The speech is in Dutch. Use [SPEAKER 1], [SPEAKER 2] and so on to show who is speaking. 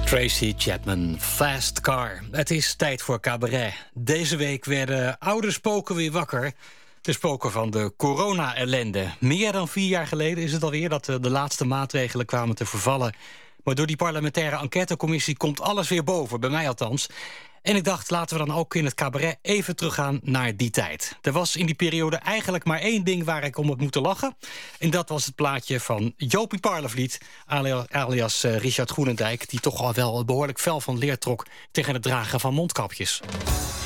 [SPEAKER 1] Tracy Chapman, Fast Car. Het is tijd voor cabaret. Deze week werden oude spoken weer wakker. De spoken van de corona-ellende. Meer dan 4 jaar geleden is het alweer dat de laatste maatregelen kwamen te vervallen. Maar door die parlementaire enquêtecommissie komt alles weer boven, bij mij althans. En ik dacht, laten we dan ook in het cabaret even teruggaan naar die tijd. Er was in die periode eigenlijk maar één ding waar ik om had moeten lachen. En dat was het plaatje van Jopie Parlevliet, alias Richard Groenendijk, die toch al wel behoorlijk fel van leer trok tegen het dragen van mondkapjes.